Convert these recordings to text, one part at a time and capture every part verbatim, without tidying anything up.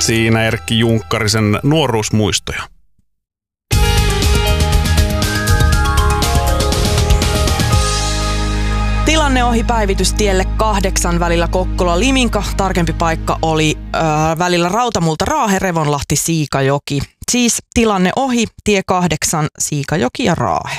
Siinä Erkki Junkkarisen nuoruusmuistoja. Tilanne ohi päivitystielle kahdeksan välillä Kokkola-Liminka. Tarkempi paikka oli äh, välillä Rautamulta Raahe, Revonlahti, Siikajoki. Siis tilanne ohi, tie kahdeksan, Siikajoki ja Raahe.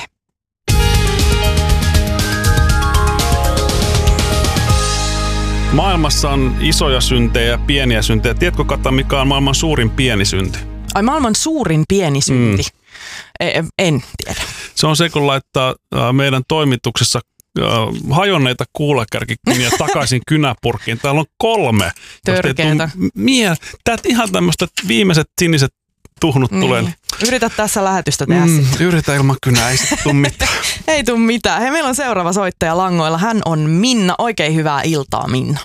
Maailmassa on isoja syntejä ja pieniä syntejä. Tiedätkö, Kata, mikä on maailman suurin pieni synti? Ai, maailman suurin pieni synti? Mm. En tiedä. Se on se, kun laittaa meidän toimituksessa hajonneita kuulakärkikyniä takaisin kynäpurkkiin. Täällä on kolme. Törkeetä. Mie, täältä ihan tämmöistä viimeiset siniset tuhnut niin tulee. Yritä tässä lähetystä tehdä mm, sitten. Yritä ilman kynää, ei sitten tule mitään. Ei tule mitään. Hei, meillä on seuraava soittaja langoilla. Hän on Minna. Oikein hyvää iltaa, Minna.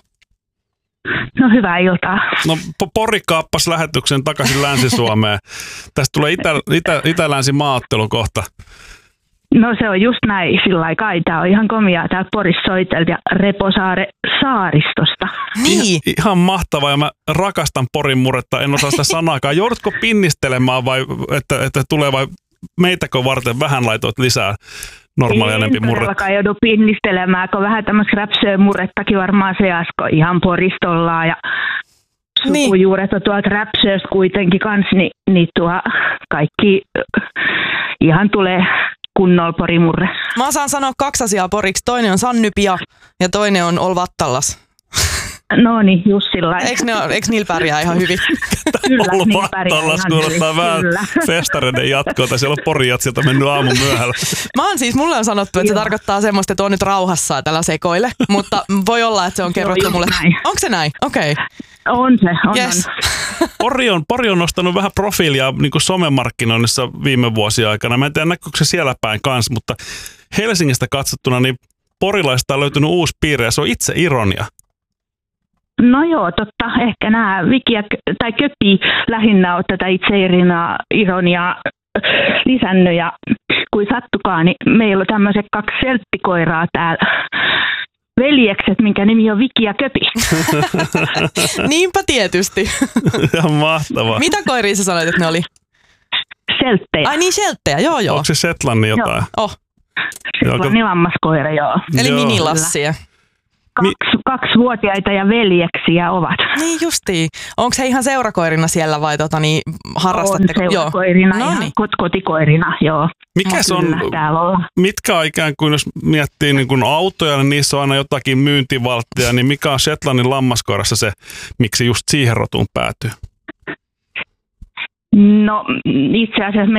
No, hyvää iltaa. No, Pori kaappas lähetyksen takaisin Länsi-Suomeen. Tästä tulee itä, itä, itä-länsi maaottelu kohta. No, se on just näin sillä aikaa. Tämä on ihan komiaa. Täällä Porissa soitelta ja Reposaare saaristosta. Niin. Ihan, ihan mahtavaa ja mä rakastan Porin murretta. En osaa sitä sanaakaan. Joudutko pinnistelemään vai että, että tulee vai meitäkö varten vähän laitoit lisää normaalia enempi murretta? En todellakaan joudu pinnistelemään, kun vähän tämmöistä räpsöä murrettakin varmaan seasko ihan Poristollaan ja sukujuuret on tuolta räpsööstä kuitenkin kanssa, niin, niin tuo kaikki ihan tulee kunnolla porimurre. Mä osaan sanoa kaksi asiaa poriksi. Toinen on Sannypia ja toinen on Olvattallas. No niin, just sillä lailla. Eikö, eikö niillä pärjää ihan hyvin? Kyllä, Olvattallas kuulostaa vähän festareiden jatkoa. Siellä on Porijat sieltä mennyt aamun myöhällä. Mä oon siis, mulle on sanottu, että se tarkoittaa semmoista, että on nyt rauhassa ja tällä sekoile. Mutta voi olla, että se on kerrottu no, mulle. Näin. Onko se näin? Okei. Okay. On se, on. Yes. on. Pori, on, Pori on nostanut vähän profiilia niin kuin somemarkkinoinnissa viime vuosien aikana. Mä en tiedä, näkyykö se siellä päin kanssa, mutta Helsingistä katsottuna niin porilaista on löytynyt uusi piirre ja se on itse ironia. No joo, totta. Ehkä nämä Viki tai Köpi lähinnä on tätä itse ironiaa lisännyt ja kuin sattukaan, niin meillä on tämmöiset kaksi selttikoiraa täällä. Veljekset, minkä nimi on Viki ja Köpi. Niinpä tietysti. Ihan mahtavaa. Mitä koiria sä sanoit, että ne oli? Selttejä. Ai niin, selttejä, joo joo. Onko se Shetlannin jotain? Joo. Oh. Shetlannin lammaskoira, joo. Eli joo. minilassia. Kaksi, kaksivuotiaita ja veljeksiä ovat. Niin justiin. Onko he ihan seurakoirina siellä vai tota, niin, harrastatteko? On seurakoirina joo. ja no niin. kot- kotikoirina, joo. Mikä se on, mitkä on ikään kuin, jos miettii niin kuin autoja, niin niissä on aina jotakin myyntivalttia, niin mikä on Shetlandin lammaskoirassa se, miksi just siihen rotuun päätyy? No itse asiassa me